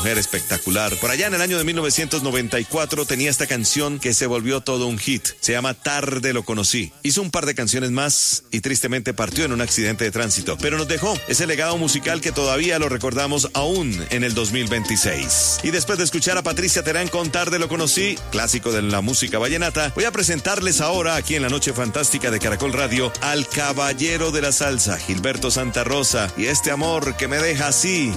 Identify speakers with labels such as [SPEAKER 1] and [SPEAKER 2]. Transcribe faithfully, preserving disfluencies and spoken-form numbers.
[SPEAKER 1] mujer espectacular. Por allá en el año de mil novecientos noventa y cuatro tenía esta canción que se volvió todo un hit. Se llama Tarde lo conocí. Hizo un par de canciones más y tristemente partió en un accidente de tránsito, pero nos dejó ese legado musical que todavía lo recordamos aún en el dos mil veintiséis. Y después de escuchar a Patricia Terán con Tarde lo conocí, clásico de la música vallenata, voy a presentarles ahora aquí en la Noche Fantástica de Caracol Radio al caballero de la salsa, Gilberto Santa Rosa, y este amor que me deja así.